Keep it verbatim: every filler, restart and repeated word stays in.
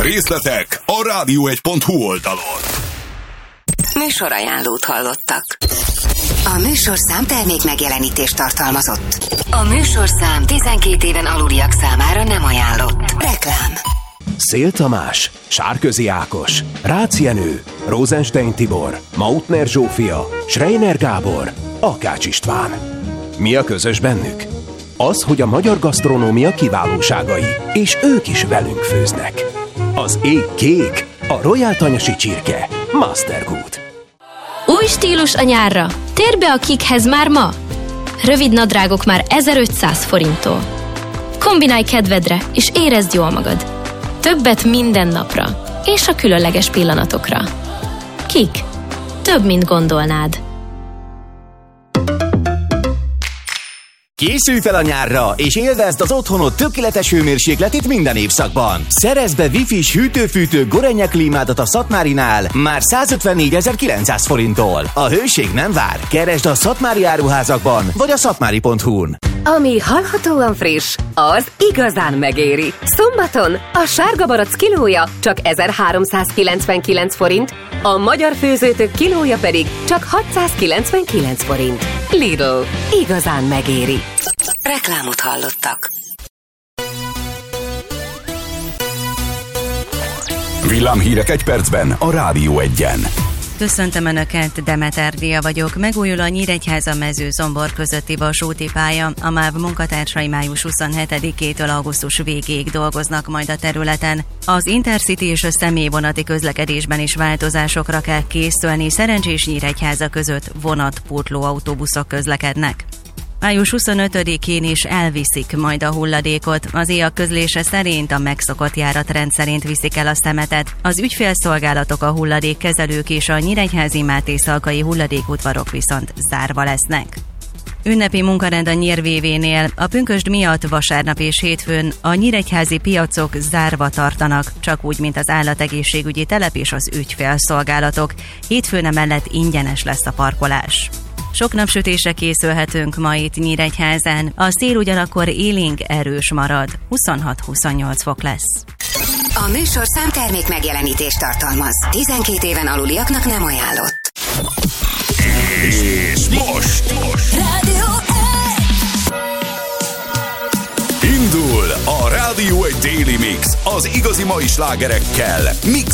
Részletek a rádió egy pont hu oldalon. Műsorajánlót hallottak. A műsorszám termék megjelenítést tartalmazott. A műsorszám tizenkét éven aluliak számára nem ajánlott. Reklám. Szél Tamás, Sárközi Ákos, Rácz Jenő, Rosenstein Tibor, Mautner Zsófia, Schreiner Gábor, Akács István. Mi a közös bennük? Az, hogy a magyar gasztronómia kiválóságai, és ők is velünk főznek. Az ég kék, a Royal Tanyasi csirke, Mastergood. Új stílus a nyárra. Térj be a Kikhez már ma! Rövid nadrágok már ezerötszáz forinttól. Kombinálj kedvedre, és érezd jól magad. Többet minden napra, és a különleges pillanatokra. Kik? Több, mint gondolnád. Készülj fel a nyárra, és élvezd az otthonod tökéletes hőmérsékletét minden évszakban. Szerezd be wifi-s hűtőfűtő Gorenje klímádat a Szatmárinál már százötvennégyezer-kilencszáz forinttól. A hőség nem vár. Keresd a szatmári áruházakban, vagy a szatmári pont hu-n. Ami hallhatóan friss, az igazán megéri. Szombaton a sárga barack kilója csak ezerháromszázkilencvenkilenc forint, a magyar főzőtök kilója pedig csak hatszázkilencvenkilenc forint. Lidl, igazán megéri. Reklámot hallottak. Villámhírek egy percben a Rádió egyen. Köszöntöm Önöket, Demeter Dia vagyok. Megújul a Nyíregyháza-Mezőzombor közötti vasúti pálya. A MÁV munkatársai május huszonhetedikétől augusztus végéig dolgoznak majd a területen. Az Intercity és a személyvonati közlekedésben is változásokra kell készülni. Szerencsés Nyíregyháza között vonatpótló autóbuszok közlekednek. május huszonötödikén is elviszik majd a hulladékot. Az é á közlése szerint a megszokott járatrend szerint viszik el a szemetet. Az ügyfélszolgálatok, a hulladékkezelők és a nyíregyházi Máté-Szalkai hulladékudvarok viszont zárva lesznek. Ünnepi munkarend a Nyír-vé vé-nél. A pünkösd miatt vasárnap és hétfőn a nyíregyházi piacok zárva tartanak, csak úgy, mint az állategészségügyi telep és az ügyfélszolgálatok. Hétfőn emellett ingyenes lesz a parkolás. Sok napsütésre készülhetünk ma itt Nyíregyházán. A szél ugyanakkor élénk erős marad. huszonhat-huszonnyolc fok lesz. A műsorszám termék megjelenítést tartalmaz. tizenkét éven aluliaknak nem ajánlott. És most, most. Rádió Indul a Rádió egy Daily Mix az igazi mai slágerekkel, mix